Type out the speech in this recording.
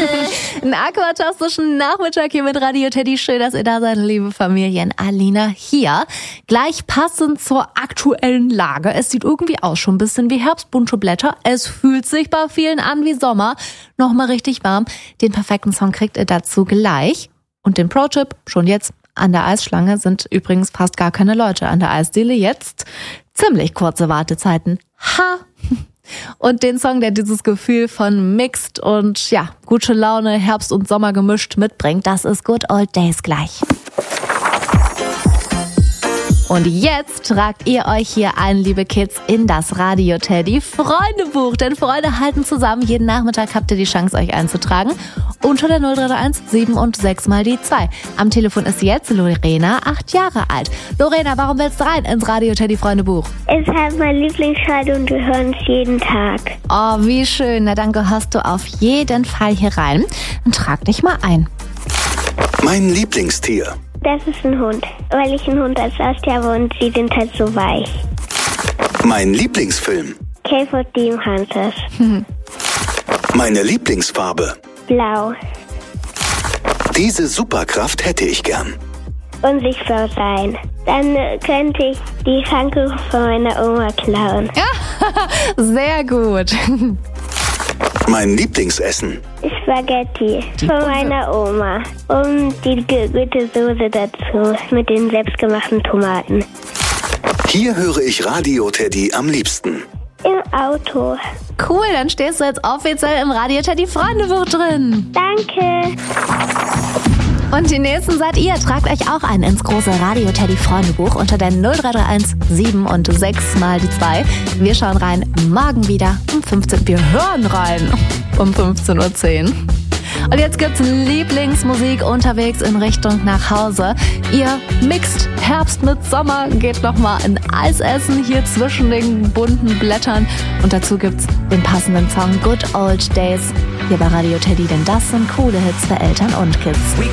Einen aquatastischen Nachmittag hier mit Radio Teddy. Schön, dass ihr da seid, liebe Familien. Alina hier. Gleich passend zur aktuellen Lage. Es sieht irgendwie aus schon ein bisschen wie Herbst, bunte Blätter. Es fühlt sich bei vielen an wie Sommer. Nochmal richtig warm. Den perfekten Song kriegt ihr dazu gleich. Und den Pro-Tipp schon jetzt. An der Eisschlange sind übrigens fast gar keine Leute. An der Eisdiele jetzt ziemlich kurze Wartezeiten. Ha! Und den Song, der dieses Gefühl von Mixed und ja, gute Laune, Herbst und Sommer gemischt mitbringt, das ist Good Old Days gleich. Und jetzt tragt ihr euch hier ein, liebe Kids, in das Radio Teddy Freundebuch. Denn Freunde halten zusammen. Jeden Nachmittag habt ihr die Chance, euch einzutragen. Unter der 0331 7 und 6 mal die 2. Am Telefon ist jetzt Lorena, 8 Jahre alt. Lorena, warum willst du rein ins Radio Teddy Freundebuch? Es ist halt mein Lieblingsradio und wir hören es jeden Tag. Oh, wie schön. Na, dann gehörst du auf jeden Fall hier rein. Dann trag dich mal ein. Mein Lieblingstier. Das ist ein Hund, weil ich einen Hund als Haustier habe und sie sind halt so weich. Mein Lieblingsfilm. K-Pop Demon Hunters. Meine Lieblingsfarbe. Blau. Diese Superkraft hätte ich gern. Unsichtbar sein. Dann könnte ich die Pfannkuchen von meiner Oma klauen. Sehr gut. Mein Lieblingsessen. Spaghetti von meiner Oma. Und die gute Soße dazu mit den selbstgemachten Tomaten. Hier höre ich Radio Teddy am liebsten. Im Auto. Cool, dann stehst du jetzt offiziell im Radio Teddy Freundebuch drin. Danke. Und die nächsten seid ihr. Tragt euch auch ein ins große Radio Teddy Freundebuch unter der 0331 7 und 6 mal die 2. Wir schauen rein morgen wieder um 15 Uhr. Wir hören rein um 15.10 Uhr. Und jetzt gibt's Lieblingsmusik unterwegs in Richtung nach Hause. Ihr mixt Herbst mit Sommer, geht nochmal ein Eis essen hier zwischen den bunten Blättern. Und dazu gibt's den passenden Song Good Old Days hier bei Radio Teddy, denn das sind coole Hits für Eltern und Kids.